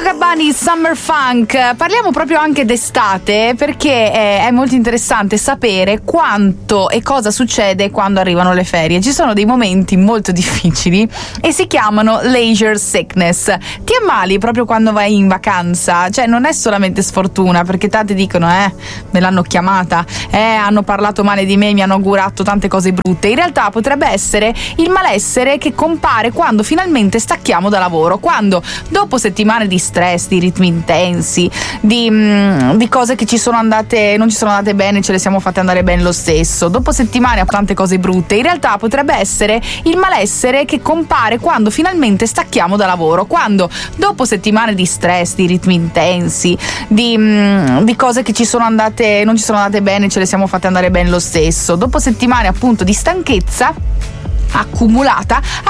Gabbani, Summer Funk. Parliamo proprio anche d'estate perché è molto interessante sapere quanto e cosa succede quando arrivano le ferie. Ci sono dei momenti molto difficili e si chiamano leisure sickness. Ti ammali proprio quando vai in vacanza, cioè non è solamente sfortuna, perché tanti dicono me l'hanno chiamata, hanno parlato male di me, mi hanno augurato tante cose brutte. In realtà potrebbe essere il malessere che compare quando finalmente stacchiamo da lavoro, quando dopo settimane di stress, di ritmi intensi, di cose che non ci sono andate bene, ce le siamo fatte andare bene lo stesso, dopo settimane a tante cose brutte, in realtà potrebbe essere il malessere che compare quando finalmente stacchiamo da lavoro, quando dopo settimane di stress, di ritmi intensi, di cose che non ci sono andate bene, ce le siamo fatte andare bene lo stesso, dopo settimane appunto di stanchezza accumulata,